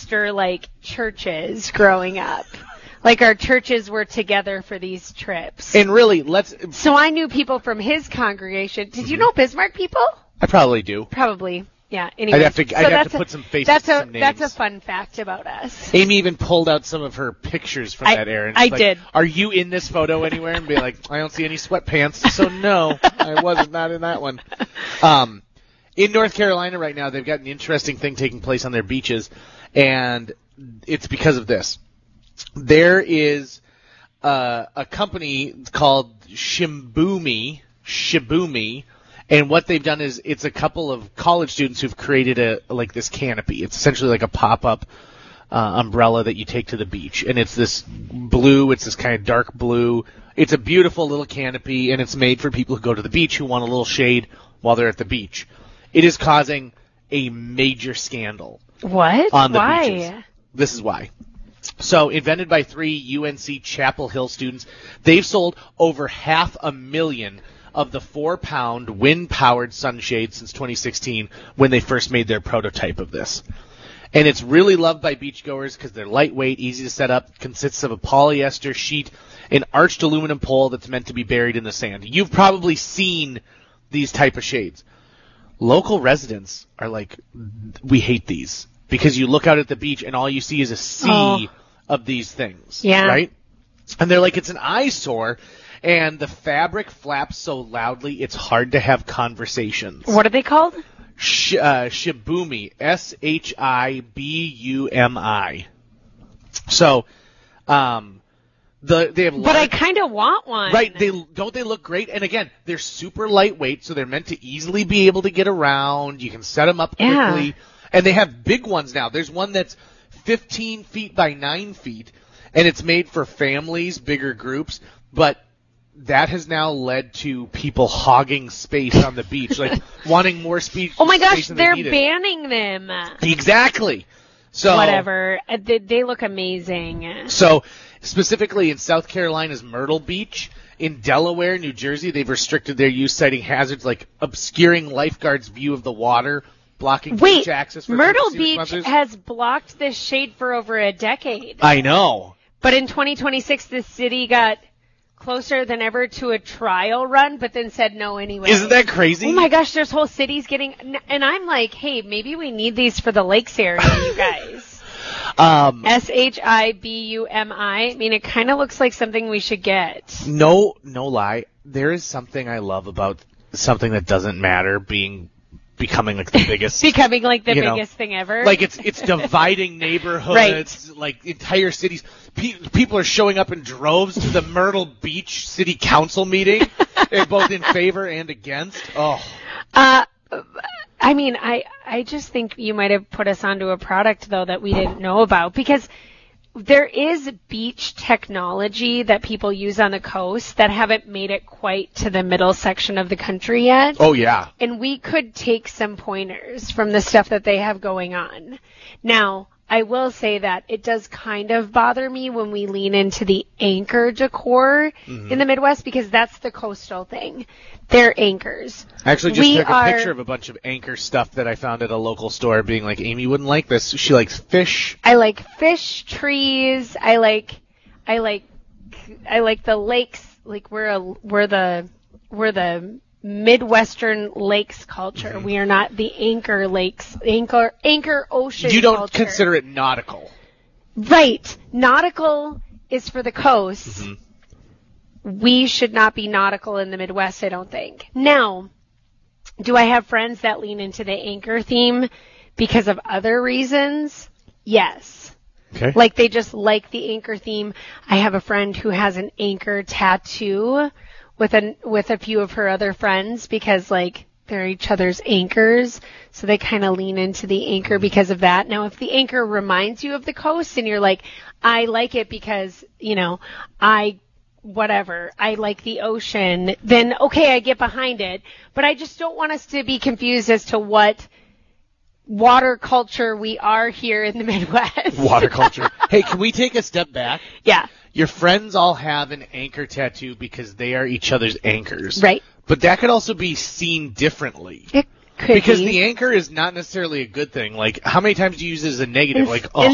sister like churches growing up. Like our churches were together for these trips. And really, So I knew people from his congregation. Did you know Bismarck people? I probably do. Probably. Yeah. Anyway, I'd have to put some faces to some names. That's a fun fact about us. Amy even pulled out some of her pictures from that era. And I did. Are you in this photo anywhere? And be like, I don't see any sweatpants, so no, I wasn't not in that one. In North Carolina right now, they've got an interesting thing taking place on their beaches, and it's because of this. There is a company called Shibumi, and what they've done is it's a couple of college students who've created this canopy. It's essentially like a pop-up umbrella that you take to the beach, and it's this blue. It's this kind of dark blue. It's a beautiful little canopy, and it's made for people who go to the beach who want a little shade while they're at the beach. It is causing a major scandal. What? On the Why? beaches. This is why. So, invented by 3 UNC Chapel Hill students, they've sold over 500,000 of the 4-pound wind-powered sunshades since 2016 when they first made their prototype of this. And it's really loved by beachgoers because they're lightweight, easy to set up, consists of a polyester sheet, an arched aluminum pole that's meant to be buried in the sand. You've probably seen these type of shades. Local residents are like, we hate these. Because you look out at the beach and all you see is a sea of these things. Yeah. Right? And they're like, it's an eyesore, and the fabric flaps so loudly it's hard to have conversations. What are they called? Shibumi. Shibumi. So, they have. But I kind of want one. Right? They look great? And again, they're super lightweight, so they're meant to easily be able to get around. You can set them up quickly. Yeah. And they have big ones now. There's one that's 15 feet by 9 feet, and it's made for families, bigger groups, but that has now led to people hogging space on the beach, like wanting more space. Oh my gosh, than they're they needed. banning them. Exactly. So whatever. They look amazing. So specifically in South Carolina's Myrtle Beach, in Delaware, New Jersey, they've restricted their use, citing hazards like obscuring lifeguards' view of the water, blocking beach access for Myrtle emergency Beach responses. has blocked this shade for over a decade. I know. But in 2026, the city got closer than ever to a trial run, but then said no anyway. Isn't that crazy? Oh my gosh, there's whole cities getting, and I'm like, hey, maybe we need these for the lakes area, you guys. Shibumi. I mean, it kind of looks like something we should get. No lie. There is something I love about something that doesn't matter becoming like the biggest. Becoming like the biggest thing ever. Like it's dividing neighborhoods, right. Like entire cities. People are showing up in droves to the Myrtle Beach City Council meeting, both in favor and against. Oh. I mean, I just think you might have put us onto a product, though, that we didn't know about, because there is beach technology that people use on the coast that haven't made it quite to the middle section of the country yet. Oh, yeah. And we could take some pointers from the stuff that they have going on. Now, I will say that it does kind of bother me when we lean into the anchor decor in the Midwest, because that's the coastal thing. They're anchors. I actually just took a picture of a bunch of anchor stuff that I found at a local store, being like, Amy wouldn't like this. She likes fish. I like fish, trees. I like the lakes. Like we're the Midwestern lakes culture. Mm-hmm. We are not the anchor lakes, anchor ocean. You don't culture. consider it nautical. Right. Nautical is for the coast. Mm-hmm. We should not be nautical in the Midwest, I don't think. Now, do I have friends that lean into the anchor theme because of other reasons? Yes. Okay. Like they just like the anchor theme. I have a friend who has an anchor tattoo with a few of her other friends because like they're each other's anchors. So they kind of lean into the anchor because of that. Now, if the anchor reminds you of the coast and you're like, I like it because, I like the ocean, then okay, I get behind it. But I just don't want us to be confused as to what water culture we are here in the Midwest. Water culture. Hey, can we take a step back? Yeah. Your friends all have an anchor tattoo because they are each other's anchors. Right. But that could also be seen differently. It could because be. the anchor is not necessarily a good thing. Like, how many times do you use it as a negative? Like, oh,